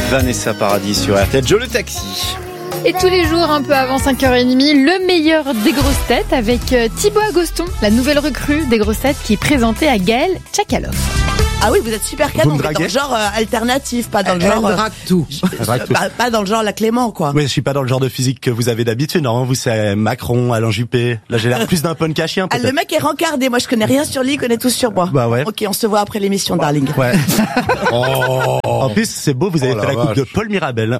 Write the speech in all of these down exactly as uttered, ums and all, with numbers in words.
Vanessa Paradis sur R T L, Joe le taxi. Et tous les jours, un peu avant cinq heures trente, le meilleur des grosses têtes avec Thibaut Agoston, la nouvelle recrue des grosses têtes qui est présentée à Gaël Tchakaloff. Ah oui, vous êtes super canon, mais dans le genre euh, alternatif, pas dans le Elle genre... Elle drague tout. Euh, pas, pas dans le genre la Clément, quoi. Oui, je suis pas dans le genre de physique que vous avez d'habitude. Non, vous c'est Macron, Alain Juppé. Là, j'ai l'air plus d'un punk à chien, ah, le mec est rencardé. Moi, je connais rien sur lui, il connaît tout sur moi. Bah ouais. Ok, on se voit après l'émission, darling. Ouais. Oh. En plus, c'est beau, vous avez oh fait la, la coupe de Paul Mirabel.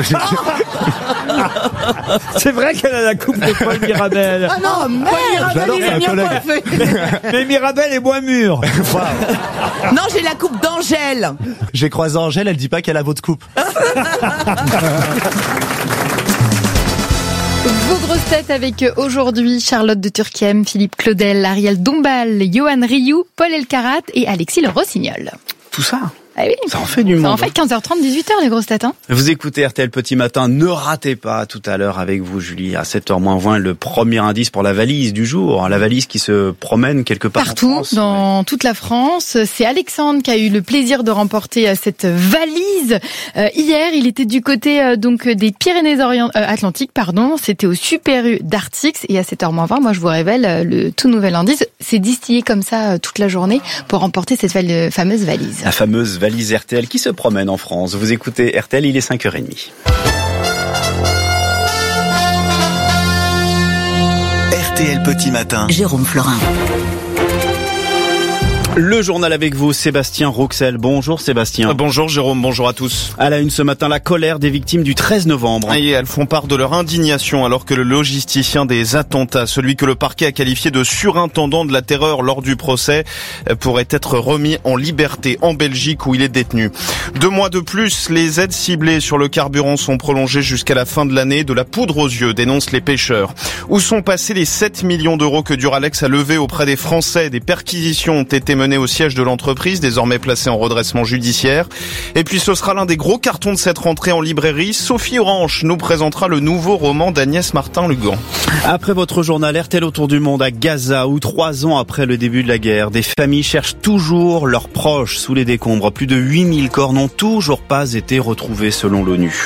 C'est vrai qu'elle a la coupe de Paul Mirabel. Ah non, merde. J'adore, c'est un collègue. Mais Mirabel est moins mûr. Wow. Non, j'ai la coupe d'Angèle. J'ai croisé Angèle, elle dit pas qu'elle a votre coupe. Vos grosses têtes avec aujourd'hui Charlotte de Turckheim, Philippe Claudel, Ariel Dombal, Johan Rioux, Paul Elkarat et Alexis Le Rossignol. Tout ça. Ah oui. Ça en fait du Ça monde. en fait quinze heures trente, dix-huit heures les grosses têtes. Hein. Vous écoutez R T L Petit Matin, ne ratez pas tout à l'heure avec vous Julie, à sept heures moins vingt, le premier indice pour la valise du jour. La valise qui se promène quelque part Partout, en France. dans ouais. toute la France. C'est Alexandre qui a eu le plaisir de remporter cette valise. Euh, hier, il était du côté euh, donc des Pyrénées-Atlantiques, pardon. C'était au Super U d'Artix. Et à sept heures moins vingt, moi je vous révèle euh, le tout nouvel indice. C'est distillé comme ça euh, toute la journée pour remporter cette val- fameuse valise. La fameuse valise R T L qui se promène en France. Vous écoutez R T L, il est cinq heures trente. R T L Petit Matin. Jérôme Florin. Le journal avec vous, Sébastien Rouxel. Bonjour Sébastien. Bonjour Jérôme, bonjour à tous. À la une ce matin, la colère des victimes du treize novembre. Et elles font part de leur indignation alors que le logisticien des attentats, celui que le parquet a qualifié de surintendant de la terreur lors du procès, pourrait être remis en liberté en Belgique où il est détenu. Deux mois de plus, les aides ciblées sur le carburant sont prolongées jusqu'à la fin de l'année. De la poudre aux yeux, dénoncent les pêcheurs. Où sont passés les sept millions d'euros que Duralex a levés auprès des Français? Des perquisitions ont été menées au siège de l'entreprise, désormais placée en redressement judiciaire. Et puis ce sera l'un des gros cartons de cette rentrée en librairie. Sophie Orange nous présentera le nouveau roman d'Agnès Martin-Lugan. Après votre journal R T L Autour du Monde à Gaza, où trois ans après le début de la guerre, des familles cherchent toujours leurs proches sous les décombres. Plus de huit mille corps n'ont toujours pas été retrouvés selon l'ONU.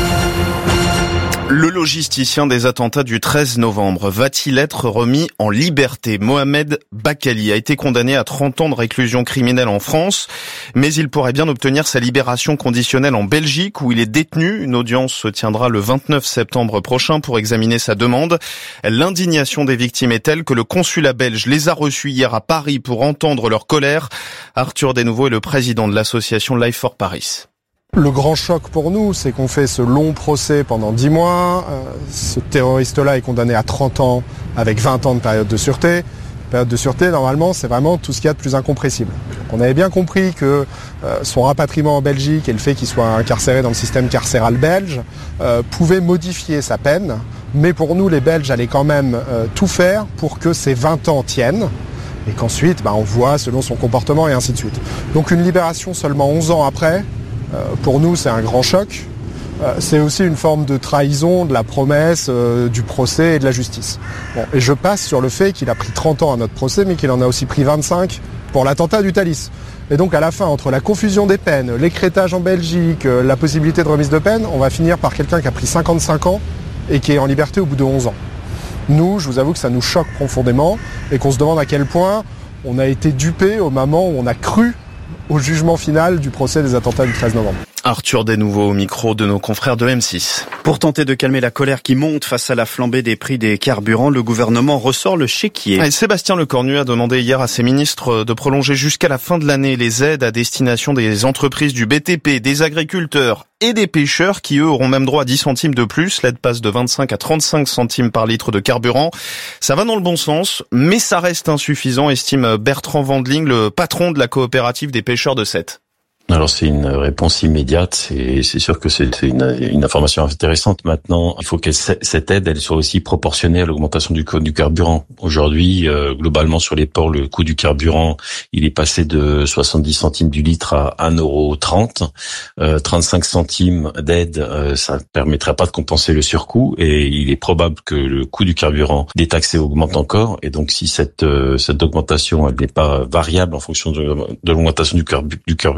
Le logisticien des attentats du treize novembre va-t-il être remis en liberté? Mohamed Bakali a été condamné à trente ans de réclusion criminelle en France, mais il pourrait bien obtenir sa libération conditionnelle en Belgique où il est détenu. Une audience se tiendra le vingt-neuf septembre prochain pour examiner sa demande. L'indignation des victimes est telle que le consulat belge les a reçus hier à Paris pour entendre leur colère. Arthur Desnouveau est le président de l'association Life for Paris. Le grand choc pour nous, c'est qu'on fait ce long procès pendant dix mois. Euh, ce terroriste-là est condamné à trente ans avec vingt ans de période de sûreté. Période de sûreté, normalement, c'est vraiment tout ce qu'il y a de plus incompressible. Donc, on avait bien compris que euh, son rapatriement en Belgique et le fait qu'il soit incarcéré dans le système carcéral belge euh, pouvait modifier sa peine. Mais pour nous, les Belges allaient quand même euh, tout faire pour que ces vingt ans tiennent. Et qu'ensuite, bah, on voit selon son comportement et ainsi de suite. Donc une libération seulement onze ans après, Euh, pour nous, c'est un grand choc. Euh, c'est aussi une forme de trahison de la promesse euh, du procès et de la justice. Bon, et je passe sur le fait qu'il a pris trente ans à notre procès, mais qu'il en a aussi pris vingt-cinq pour l'attentat du Thalys. Et donc à la fin, entre la confusion des peines, l'écrêtage en Belgique, euh, la possibilité de remise de peine, on va finir par quelqu'un qui a pris cinquante-cinq ans et qui est en liberté au bout de onze ans. Nous, je vous avoue que ça nous choque profondément et qu'on se demande à quel point on a été dupé au moment où on a cru au jugement final du procès des attentats du treize novembre. Arthur Desnouveau au micro de nos confrères de M six. Pour tenter de calmer la colère qui monte face à la flambée des prix des carburants, le gouvernement ressort le chéquier. Et Sébastien Lecornu a demandé hier à ses ministres de prolonger jusqu'à la fin de l'année les aides à destination des entreprises du B T P, des agriculteurs et des pêcheurs qui, eux, auront même droit à dix centimes de plus. L'aide passe de vingt-cinq à trente-cinq centimes par litre de carburant. Ça va dans le bon sens, mais ça reste insuffisant, estime Bertrand Wandling, le patron de la coopérative des pêcheurs de Sète. Alors c'est une réponse immédiate, c'est, c'est sûr que c'est, c'est une, une information intéressante. Maintenant, il faut que cette aide, elle soit aussi proportionnée à l'augmentation du coût du carburant. Aujourd'hui, euh, globalement sur les ports, le coût du carburant, il est passé de soixante-dix centimes du litre à un euro trente. Euh, trente-cinq centimes d'aide, euh, ça ne permettra pas de compenser le surcoût et il est probable que le coût du carburant détaxé augmente encore. Et donc si cette, euh, cette augmentation elle n'est pas variable en fonction de, de l'augmentation du, carbu- du carburant,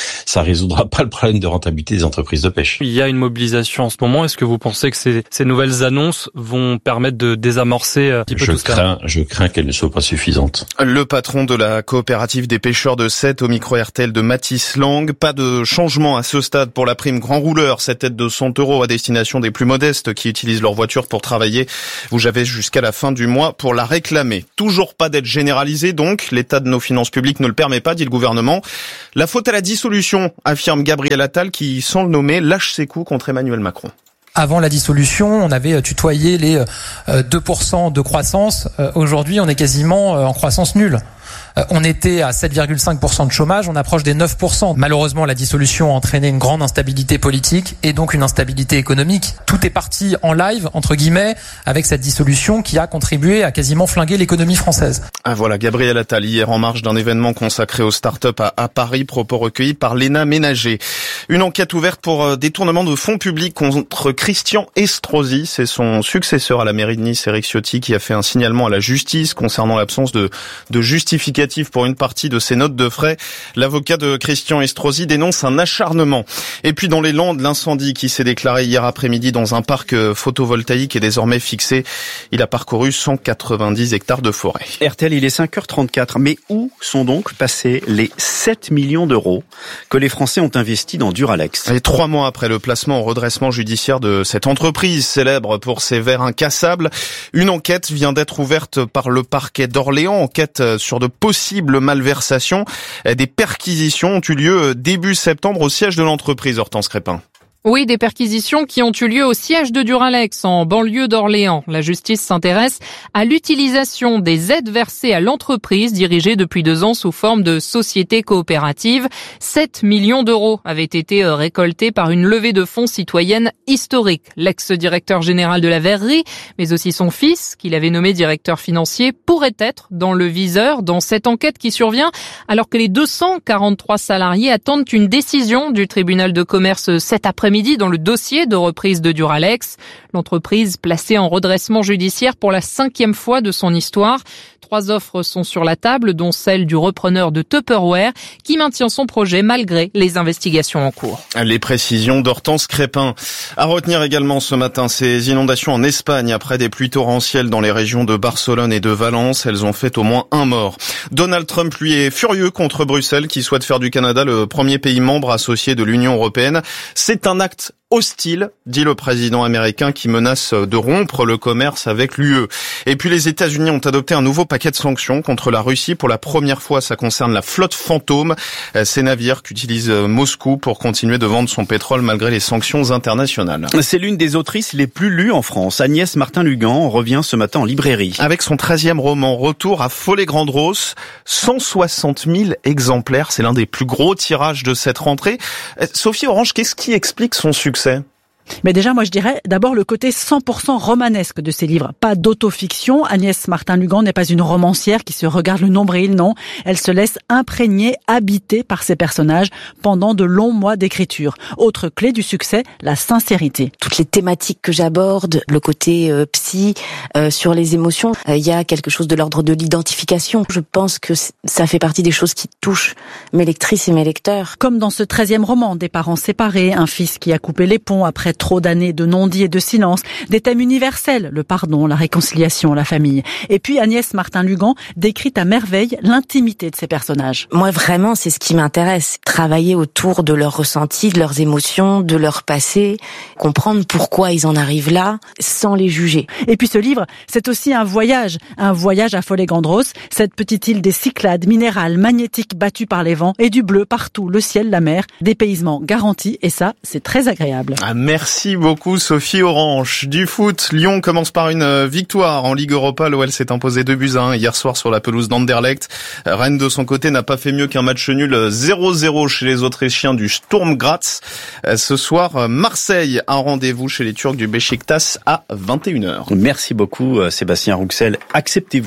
ça résoudra pas le problème de rentabilité des entreprises de pêche. Il y a une mobilisation en ce moment. Est-ce que vous pensez que ces, ces nouvelles annonces vont permettre de désamorcer un petit peu je tout ça ? crains, Je crains qu'elles ne soient pas suffisantes. Le patron de la coopérative des pêcheurs de Sète au micro R T L de Mathis Lang. Pas de changement à ce stade pour la prime grand rouleur. Cette aide de cent euros à destination des plus modestes qui utilisent leur voiture pour travailler. Vous avez jusqu'à la fin du mois pour la réclamer. Toujours pas d'aide généralisée donc. L'état de nos finances publiques ne le permet pas, dit le gouvernement. La faute à la dissolution, affirme Gabriel Attal qui, sans le nommer, lâche ses coups contre Emmanuel Macron. Avant la dissolution, on avait tutoyé les deux pour cent de croissance. Aujourd'hui, on est quasiment en croissance nulle. On était à sept virgule cinq pour cent de chômage, on approche des neuf pour cent. Malheureusement, la dissolution a entraîné une grande instabilité politique et donc une instabilité économique. Tout est parti en live, entre guillemets, avec cette dissolution qui a contribué à quasiment flinguer l'économie française. Ah voilà, Gabriel Attal, hier en marge d'un événement consacré aux start-up à, à Paris, propos recueillis par Léna Ménager. Une enquête ouverte pour détournement de fonds publics contre Christian Estrosi. C'est son successeur à la mairie de Nice, Éric Ciotti, qui a fait un signalement à la justice concernant l'absence de, de justificatif pour une partie de ses notes de frais. L'avocat de Christian Estrosi dénonce un acharnement. Et puis dans les Landes, l'incendie qui s'est déclaré hier après-midi dans un parc photovoltaïque est désormais fixé. Il a parcouru cent quatre-vingt-dix hectares de forêt. R T L, il est cinq heures trente-quatre. Mais où sont donc passés les sept millions d'euros que les Français ont investis dans Duralex ? Et trois mois après le placement en redressement judiciaire de cette entreprise célèbre pour ses verres incassables, une enquête vient d'être ouverte par le parquet d'Orléans. Enquête sur de possibles malversations. Des perquisitions ont eu lieu début septembre au siège de l'entreprise, Hortense Crépin. Oui, des perquisitions qui ont eu lieu au siège de Duralex, en banlieue d'Orléans. La justice s'intéresse à l'utilisation des aides versées à l'entreprise dirigée depuis deux ans sous forme de société coopérative. sept millions d'euros avaient été récoltés par une levée de fonds citoyenne historique. L'ex-directeur général de la verrerie, mais aussi son fils, qu'il avait nommé directeur financier, pourrait être dans le viseur dans cette enquête qui survient alors que les deux cent quarante-trois salariés attendent une décision du tribunal de commerce cet après-midi dans le dossier de reprise de Duralex. L'entreprise placée en redressement judiciaire pour la cinquième fois de son histoire. Trois offres sont sur la table, dont celle du repreneur de Tupperware qui maintient son projet malgré les investigations en cours. Les précisions d'Hortense Crépin. À retenir également ce matin, ces inondations en Espagne après des pluies torrentielles dans les régions de Barcelone et de Valence. Elles ont fait au moins un mort. Donald Trump, lui, est furieux contre Bruxelles qui souhaite faire du Canada le premier pays membre associé de l'Union européenne. C'est un acte hostile, dit le président américain qui menace de rompre le commerce avec l'U E. Et puis les États-Unis ont adopté un nouveau paquet de sanctions contre la Russie. Pour la première fois, ça concerne la flotte fantôme, ces navires qu'utilise Moscou pour continuer de vendre son pétrole malgré les sanctions internationales. C'est l'une des autrices les plus lues en France. Agnès Martin-Lugan revient ce matin en librairie. Avec son treizième roman, Retour à Follet-Grande-Rosse, cent soixante mille exemplaires. C'est l'un des plus gros tirages de cette rentrée. Sophie Orange, qu'est-ce qui explique son succès ? Mais déjà, moi, je dirais d'abord le côté cent pour cent romanesque de ces livres. Pas d'autofiction. Agnès Martin-Lugan n'est pas une romancière qui se regarde le nombril, non. Elle se laisse imprégner, habiter par ses personnages pendant de longs mois d'écriture. Autre clé du succès, la sincérité. Toutes les thématiques que j'aborde, le côté euh, psy, euh, sur les émotions, il euh, y a quelque chose de l'ordre de l'identification. Je pense que ça fait partie des choses qui touchent mes lectrices et mes lecteurs. Comme dans ce treizième roman, des parents séparés, un fils qui a coupé les ponts après trop d'années de non-dits et de silence, des thèmes universels, le pardon, la réconciliation, la famille. Et puis Agnès Martin-Lugan décrit à merveille l'intimité de ces personnages. Moi vraiment, c'est ce qui m'intéresse. Travailler autour de leurs ressentis, de leurs émotions, de leur passé, comprendre pourquoi ils en arrivent là, sans les juger. Et puis ce livre, c'est aussi un voyage, un voyage à Follet-Grande-Rosse, cette petite île des Cyclades minérales, magnétiques, battues par les vents, et du bleu partout, le ciel, la mer, dépaysement garanti, et ça, c'est très agréable. Ah, merci. Merci beaucoup Sophie Orange. Du foot, Lyon commence par une victoire en Ligue Europa. L'O L s'est imposé deux buts à un hier soir sur la pelouse d'Anderlecht. Rennes de son côté n'a pas fait mieux qu'un match nul zéro zéro chez les Autrichiens du Sturm Graz. Ce soir, Marseille a un rendez-vous chez les Turcs du Beşiktaş à vingt et une heures. Merci beaucoup Sébastien Rouxel. Acceptez-vous.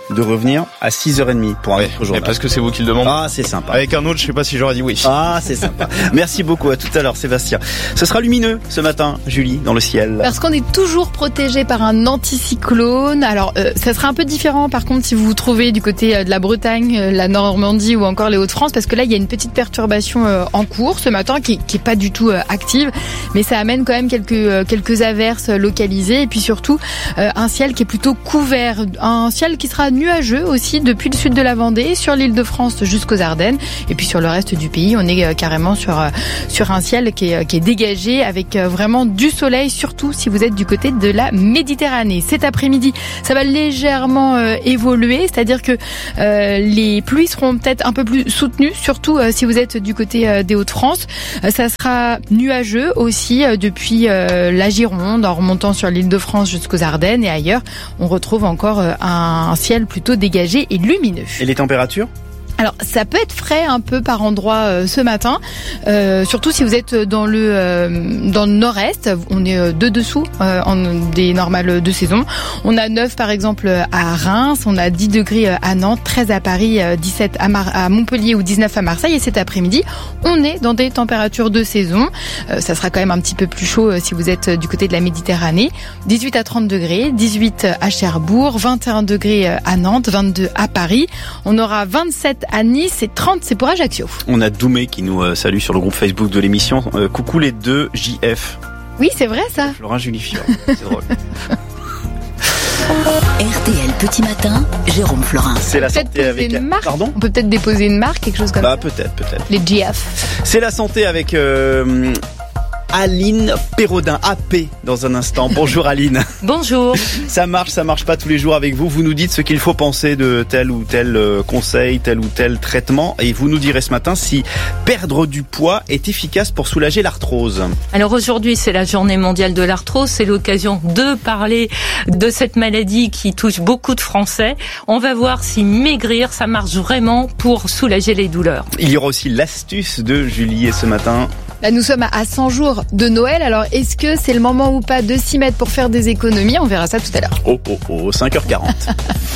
de revenir à six heures trente pour un autre journal. Parce que c'est vous qui le demandez. Ah, c'est sympa. Avec un autre, je sais pas si j'aurais dit oui. Ah, c'est sympa. Merci beaucoup. À tout à l'heure, Sébastien. Ce sera lumineux ce matin, Julie, dans le ciel. Parce qu'on est toujours protégé par un anticyclone. Alors, euh, ça sera un peu différent, par contre, si vous vous trouvez du côté euh, de la Bretagne, euh, la Normandie ou encore les Hauts-de-France, parce que là, il y a une petite perturbation euh, en cours ce matin qui, qui est pas du tout euh, active, mais ça amène quand même quelques euh, quelques averses localisées et puis surtout euh, un ciel qui est plutôt couvert, un ciel qui sera nuageux aussi depuis le sud de la Vendée, sur l'Île-de-France jusqu'aux Ardennes, et puis sur le reste du pays, on est euh, carrément sur euh, sur un ciel qui est qui est dégagé avec euh, vraiment du soleil, surtout si vous êtes du côté de la Méditerranée. Cet après-midi, ça va légèrement euh, évoluer, c'est-à-dire que euh, les pluies seront peut-être un peu plus soutenues, surtout euh, si vous êtes du côté euh, des Hauts-de-France. Euh, ça sera nuageux aussi euh, depuis euh, la Gironde, en remontant sur l'Île-de-France jusqu'aux Ardennes et ailleurs. On retrouve encore euh, un ciel plutôt dégagé et lumineux. Et les températures ? Alors, ça peut être frais un peu par endroit euh, ce matin, euh, surtout si vous êtes dans le euh, dans le nord-est. On est euh, de dessous euh, en, des normales de saison. On a neuf par exemple à Reims, on a dix degrés à Nantes, treize à Paris, dix-sept à, Mar- à Montpellier ou dix-neuf à Marseille. Et cet après-midi, on est dans des températures de saison. Euh, ça sera quand même un petit peu plus chaud euh, si vous êtes du côté de la Méditerranée. dix-huit à trente degrés, dix-huit à Cherbourg, vingt et un degrés à Nantes, vingt-deux à Paris. On aura vingt-sept à Nice et trente, c'est pour Ajaccio. On a Doumé qui nous euh, salue sur le groupe Facebook de l'émission. Euh, coucou les deux J F. Oui, c'est vrai ça. Florin Julie Fior. C'est drôle. R T L Petit Matin, Jérôme Florin. C'est la santé avec. Une marque. Pardon. On peut peut-être déposer une marque, quelque chose comme bah, ça. Bah peut-être, peut-être. Les J F. C'est la santé avec. Euh... Aline Pérodin, A P, dans un instant. Bonjour Aline. Bonjour. Ça marche, ça marche pas tous les jours avec vous. Vous nous dites ce qu'il faut penser de tel ou tel conseil, tel ou tel traitement. Et vous nous direz ce matin si perdre du poids est efficace pour soulager l'arthrose. Alors aujourd'hui, c'est la journée mondiale de l'arthrose. C'est l'occasion de parler de cette maladie qui touche beaucoup de Français. On va voir si maigrir, ça marche vraiment pour soulager les douleurs. Il y aura aussi l'astuce de Julie ce matin. Là, nous sommes à cent jours de Noël. Alors, est-ce que c'est le moment ou pas de s'y mettre pour faire des économies ? On verra ça tout à l'heure. Oh, oh, oh, cinq heures quarante.